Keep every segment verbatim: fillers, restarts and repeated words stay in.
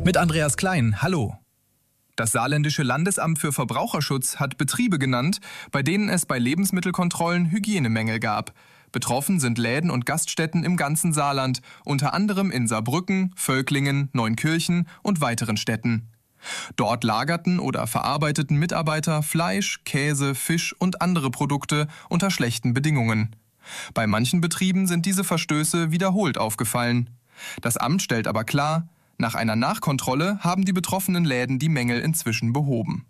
Mit Andreas Klein, hallo. Das Saarländische Landesamt für Verbraucherschutz hat Betriebe genannt, bei denen es bei Lebensmittelkontrollen Hygienemängel gab. Betroffen sind Läden und Gaststätten im ganzen Saarland, unter anderem in Saarbrücken, Völklingen, Neunkirchen und weiteren Städten. Dort lagerten oder verarbeiteten Mitarbeiter Fleisch, Käse, Fisch und andere Produkte unter schlechten Bedingungen. Bei manchen Betrieben sind diese Verstöße wiederholt aufgefallen. Das Amt stellt aber klar, nach einer Nachkontrolle haben die betroffenen Läden die Mängel inzwischen behoben.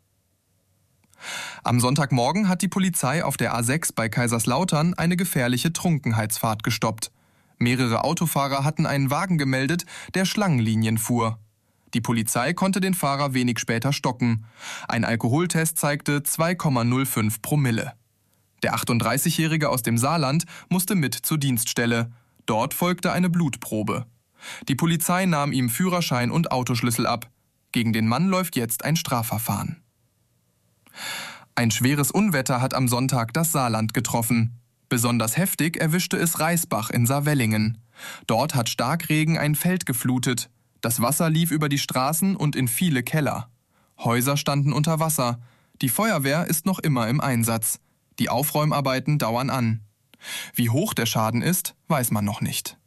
Am Sonntagmorgen hat die Polizei auf der A sechs bei Kaiserslautern eine gefährliche Trunkenheitsfahrt gestoppt. Mehrere Autofahrer hatten einen Wagen gemeldet, der Schlangenlinien fuhr. Die Polizei konnte den Fahrer wenig später stoppen. Ein Alkoholtest zeigte zwei Komma null fünf Promille. Der achtunddreißigjährige aus dem Saarland musste mit zur Dienststelle. Dort folgte eine Blutprobe. Die Polizei nahm ihm Führerschein und Autoschlüssel ab. Gegen den Mann läuft jetzt ein Strafverfahren. Ein schweres Unwetter hat am Sonntag das Saarland getroffen. Besonders heftig erwischte es Reisbach in Saarwellingen. Dort hat Starkregen ein Feld geflutet. Das Wasser lief über die Straßen und in viele Keller. Häuser standen unter Wasser. Die Feuerwehr ist noch immer im Einsatz. Die Aufräumarbeiten dauern an. Wie hoch der Schaden ist, weiß man noch nicht.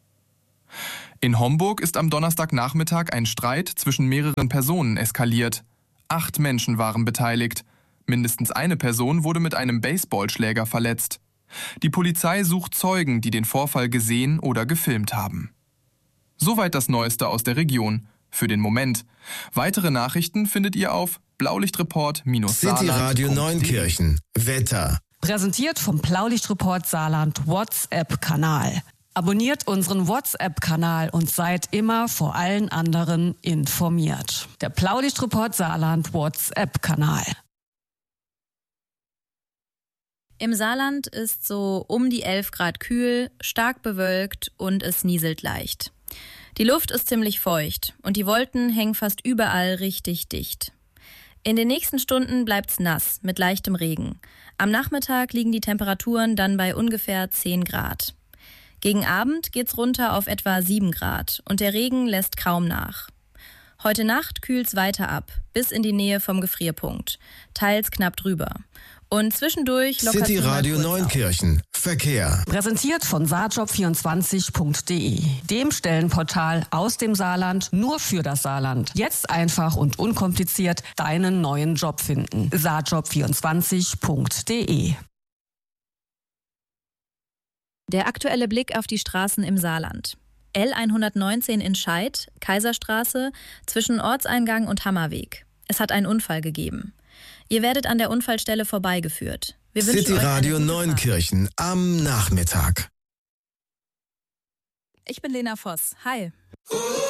In Homburg ist am Donnerstagnachmittag ein Streit zwischen mehreren Personen eskaliert. Acht Menschen waren beteiligt. Mindestens eine Person wurde mit einem Baseballschläger verletzt. Die Polizei sucht Zeugen, die den Vorfall gesehen oder gefilmt haben. Soweit das Neueste aus der Region. Für den Moment. Weitere Nachrichten findet ihr auf blaulichtreport Saarland. City Radio Neunkirchen. Wetter. Präsentiert vom Blaulichtreport Saarland WhatsApp-Kanal. Abonniert unseren WhatsApp-Kanal und seid immer vor allen anderen informiert. Der Blaulichtreport Saarland WhatsApp-Kanal. Im Saarland ist so um die elf Grad kühl, stark bewölkt und es nieselt leicht. Die Luft ist ziemlich feucht und die Wolken hängen fast überall richtig dicht. In den nächsten Stunden bleibt's nass mit leichtem Regen. Am Nachmittag liegen die Temperaturen dann bei ungefähr zehn Grad. Gegen Abend geht's runter auf etwa sieben Grad und der Regen lässt kaum nach. Heute Nacht kühlt's weiter ab, bis in die Nähe vom Gefrierpunkt, teils knapp drüber. Und zwischendurch lockert City Radio Neunkirchen. Verkehr. Präsentiert von saarjob vierundzwanzig punkt de, dem Stellenportal aus dem Saarland nur für das Saarland. Jetzt einfach und unkompliziert deinen neuen Job finden. saarjob vierundzwanzig punkt de. Der aktuelle Blick auf die Straßen im Saarland. L hundertneunzehn in Scheid, Kaiserstraße, zwischen Ortseingang und Hammerweg. Es hat einen Unfall gegeben. Ihr werdet an der Unfallstelle vorbeigeführt. Wir City Radio Neunkirchen am Nachmittag. Ich bin Lena Voss. Hi.